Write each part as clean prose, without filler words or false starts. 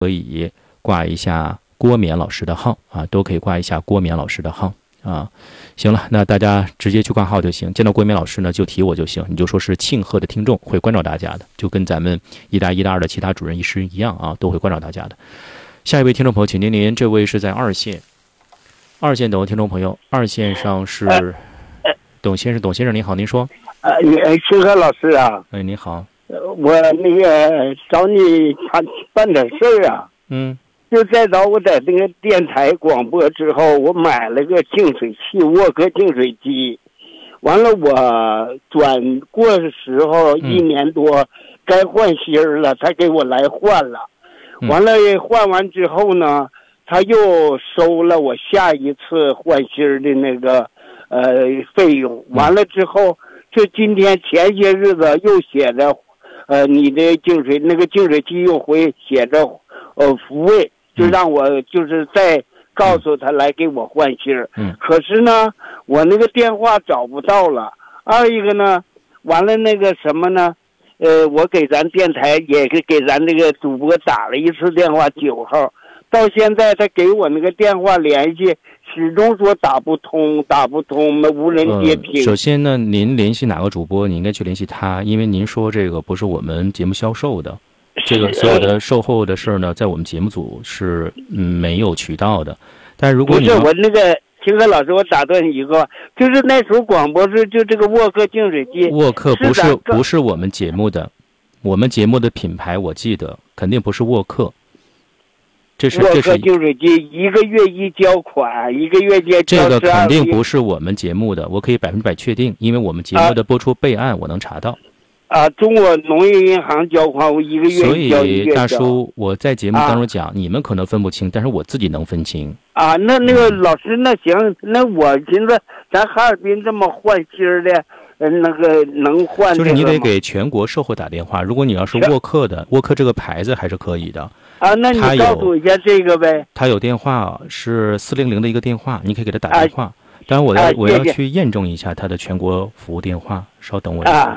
可以挂一下郭冕老师的号啊，都可以挂一下郭冕老师的号啊。行了，那大家直接去挂号就行，见到郭冕老师呢就提我就行，你就说是庆贺的听众，会关照大家的，就跟咱们一大一大二的其他主任医师一样啊，都会关照大家的。下一位听众朋友，请您，这位是在二线等候听众朋友，二线上是董先生您好，您说。 庆贺老师啊， 哎，您好。 我那个找你办点事儿啊。就再早我在那个电台广播之后，我买了个净水器，沃克净水机。完了，我转过的时候1年多，该换芯儿了，他给我来换了。完了，换完之后呢，他又收了我下一次换芯儿的那个费用。完了之后，就今天前些日子又写着。你的净水器又会写着复位，就让我就是再告诉他来给我换芯儿。可是呢，我那个电话找不到了。二一个呢，完了那个什么呢？我给咱电台也给咱那个主播打了一次电话，9号，到现在他给我那个电话联系。始终说打不通，无人接听。 首先呢，您联系哪个主播，你应该去联系他，因为您说这个不是我们节目销售的，这个所有的售后的事呢，在我们节目组是没有渠道的。但如果你不是我那个秦哥老师，我打断你一个，就是那时候广播是就这个沃克净水机， 沃克不是我们节目的，我们节目的品牌我记得肯定不是沃克。 沃克净水机1个月一交款，1个月交这个肯定不是我们节目的，我可以100%确定，因为我们节目的播出备案我能查到。 中国农业银行交款我1个月所以大叔，我在节目当中讲，你们可能分不清，但是我自己能分清。 那个老师，那行，那我寻思咱哈尔滨这么换芯儿的。那个能换， 就是你得给全国售后打电话。如果你要是沃克的，沃克这个牌子还是可以的。 那你告诉我一下这个呗。 他有电话是400的一个电话，你可以给他打电话。当然我要去验证一下他的全国服务电话，稍等我一下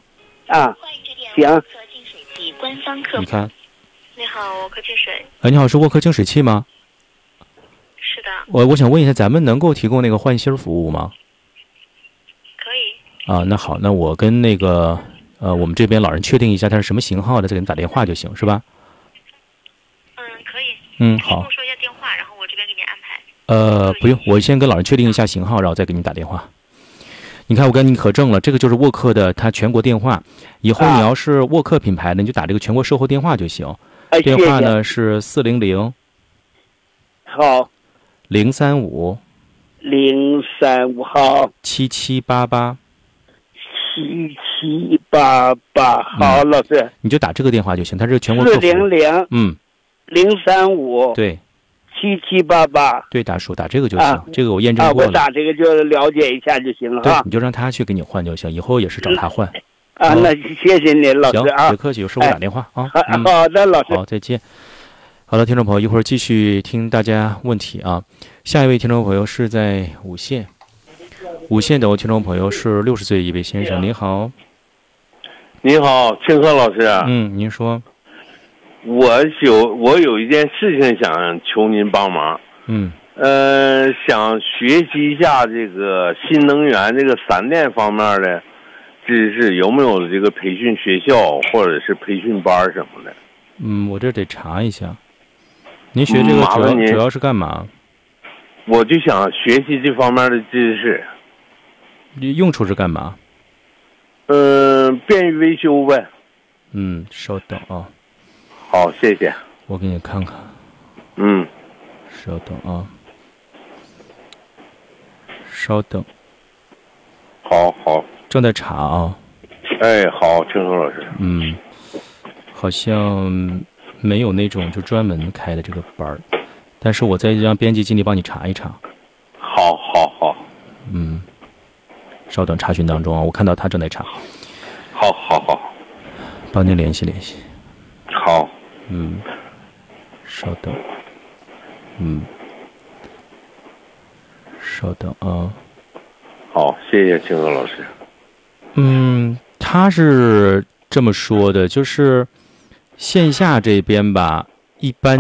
行。 你看。 你好，沃克净水。 你好，是沃克净水器吗？ 是的。 我想问一下，咱们能够提供那个换芯服务吗？ 可以。 那好，那我跟那个我们这边老人确定一下他是什么型号的，再给你打电话就行，是吧？ 可以。 好。 跟我说一下电话，然后我这边给你安排。 不用，我先跟老人确定一下型号，然后再给你打电话。你看，我跟你可证了，这个就是沃克的，它全国电话。以后你要是沃克品牌的，你就打这个全国售后电话就行。电话呢是400。 好。 035。 035好。 7788。 7788，好，老师， 你就打这个电话就行，它是全国 400，035， 对 ，7788， 对，大叔打这个就行，这个我验证过了。 我打这个就了解一下就行了。 对，你就让他去给你换就行，以后也是找他换。 那谢谢你，老师啊。 别客气，有事我打电话啊。 好的，老师。 好，再见。好的，听众朋友，一会儿继续听大家问题啊。下一位听众朋友是在五线等候听众朋友是60岁一位先生，您好。 你好，庆贺老师。 您说。 我有一件事情想求您帮忙。想学习一下这个新能源这个闪电方面的知识，有没有这个培训学校或者是培训班什么的？ 我这得查一下。您学这个主要是干嘛？ 我就想学习这方面的知识。 用处是干嘛？ 便于维修呗。 稍等啊。 好，谢谢。 我给你看看。稍等啊。稍等。 好。 正在查啊。 好，庆贺老师。 好像没有那种就专门开的这个班儿，但是我再让编辑经理帮你查一查。 好。 稍等，查询当中啊，我看到他正在查。 好。 帮您联系联系。 好。 稍等。稍等啊。 好，谢谢庆贺老师。 他是这么说的，就是线下这边吧， 一般